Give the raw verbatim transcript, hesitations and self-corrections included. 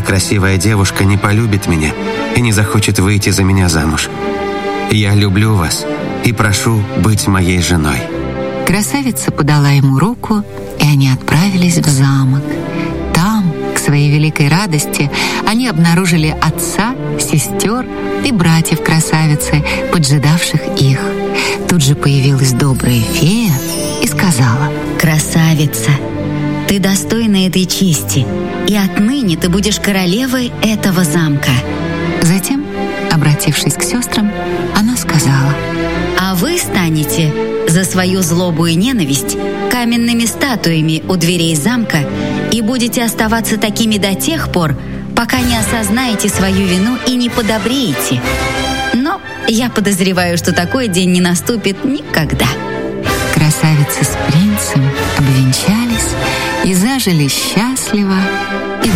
красивая девушка не полюбит меня и не захочет выйти за меня замуж. Я люблю вас и прошу быть моей женой». Красавица подала ему руку, и они отправились в замок. Там, к своей великой радости, они обнаружили отца, сестер и братьев красавицы, поджидавших их. Тут же появилась добрая фея и сказала: «Красавица, ты достойна этой чести, и отныне ты будешь королевой этого замка». Затем, обратившись к сестрам, она сказала: «А вы станете за свою злобу и ненависть каменными статуями у дверей замка и будете оставаться такими до тех пор, пока не осознаете свою вину и не подобреете. Но я подозреваю, что такой день не наступит никогда». Красавица с принцем обвенчались и зажили счастливо и